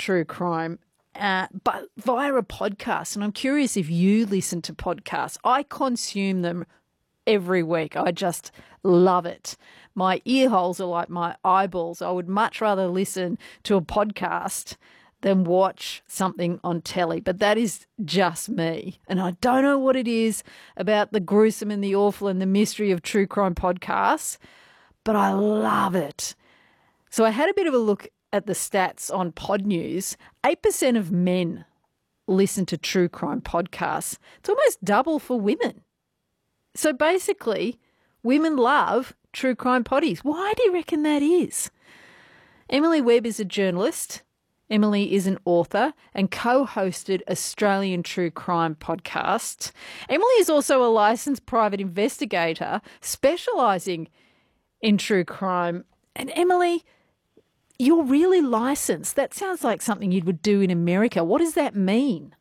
true crime, but via a podcast. And I'm curious if you listen to podcasts. I consume them every week. I just love it. My ear holes are like my eyeballs. I would much rather listen to a podcast than watch something on telly. But that is just me. And I don't know what it is about the gruesome and the awful and the mystery of true crime podcasts, but I love it. So I had a bit of a look at the stats on Pod News. 8% of men listen to true crime podcasts. It's almost double for women. So basically, women love true crime poddies. Why do you reckon that is? Emily Webb is a journalist. Emily is an author and co-hosted Australian True Crime podcasts. Emily is also a licensed private investigator specialising in true crime. And Emily, you're really licensed. That sounds like something you would do in America. What does that mean?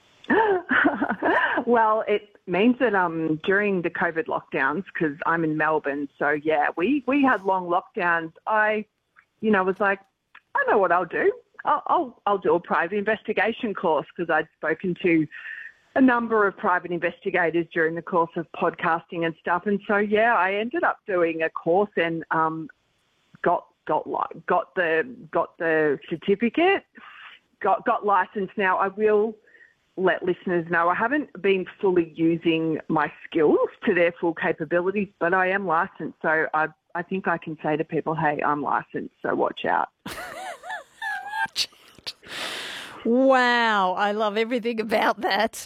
Well, it means that during the COVID lockdowns, because I'm in Melbourne, so yeah, we had long lockdowns. I was like, I know what I'll do. I'll do a private investigation course, because I'd spoken to a number of private investigators during the course of podcasting and stuff. And so, yeah, I ended up doing a course and got the certificate, got licensed. Now, I will let listeners know I haven't been fully using my skills to their full capabilities, but I am licensed. So I think I can say to people, hey, I'm licensed, so watch out. Watch out. Wow, I love everything about that.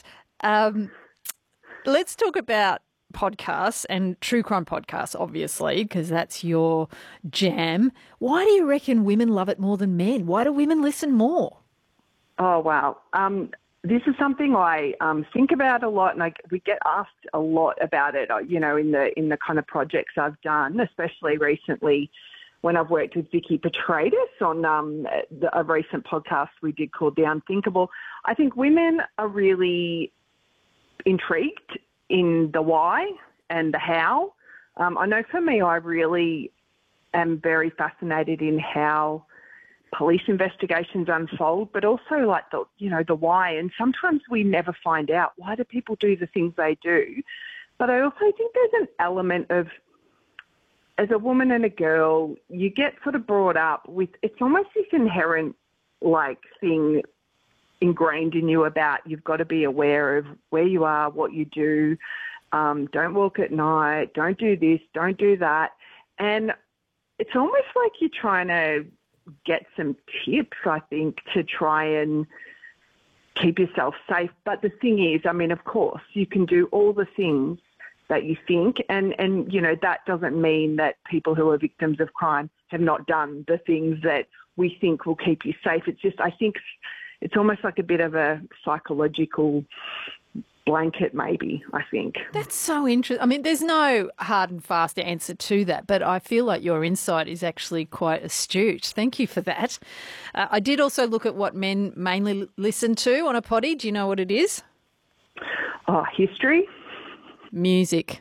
Let's talk about podcasts and true crime podcasts, obviously, because that's your jam. Why do you reckon women love it more than men? Why do women listen more? Oh, wow. This is something I think about a lot, and we get asked a lot about it, in the kind of projects I've done, especially recently when I've worked with Vicky Petratus on a recent podcast we did called The Unthinkable. I think women are really intrigued in the why and the how. I know for me, I really am very fascinated in how police investigations unfold, but also like the why. And sometimes we never find out, why do people do the things they do? But I also think there's an element of, as a woman and a girl, you get sort of brought up with, it's almost this inherent thing ingrained in you about you've got to be aware of where you are, what you do, don't walk at night, don't do this, don't do that. And it's almost like you're trying to get some tips, I think, to try and keep yourself safe. But the thing is, of course, you can do all the things that you think, and that doesn't mean that people who are victims of crime have not done the things that we think will keep you safe. It's just, I think it's almost like a bit of a psychological blanket, maybe, I think. That's so interesting. There's no hard and fast answer to that, but I feel like your insight is actually quite astute. Thank you for that. I did also look at what men mainly listen to on a potty. Do you know what it is? Oh, history. Music.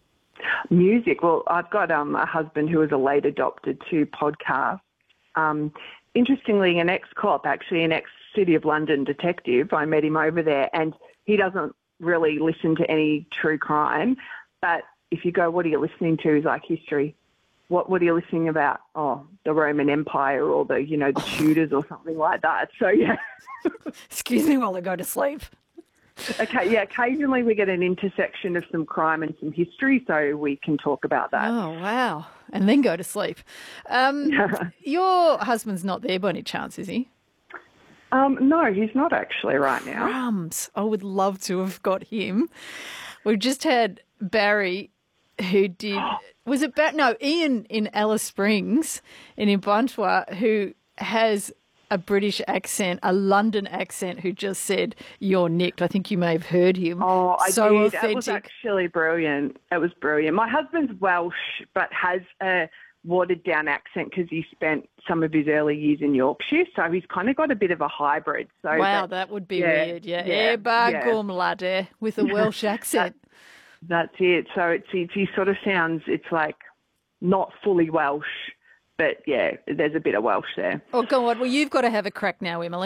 Well, I've got a husband who was a late adopted to podcasts. Interestingly, an ex-cop, actually an ex-City of London detective, I met him over there, and he doesn't really listen to any true crime. But if you go, what are you listening to? He's like, history. What are you listening about? Oh, the Roman Empire or the Tudors or something like that. So, yeah. Excuse me while I go to sleep. Okay, yeah, occasionally we get an intersection of some crime and some history, so we can talk about that. Oh, wow. And then go to sleep. Your husband's not there by any chance, is he? No, he's not actually right now. Crumbs. I would love to have got him. We've just had Barry, who did, Ian in Alice Springs in Impantua, who has a British accent, a London accent, who just said, "You're nicked." I think you may have heard him. Oh, I so did. Authentic. It was actually brilliant. It was brilliant. My husband's Welsh, but has a watered-down accent because he spent some of his early years in Yorkshire, so he's kind of got a bit of a hybrid. So wow, that would be weird. Yeah. Laddie, with a Welsh accent. That's it. So he sort of sounds, it's like not fully Welsh, but yeah, there's a bit of Welsh there. Oh, go on. Well, you've got to have a crack now, Emily.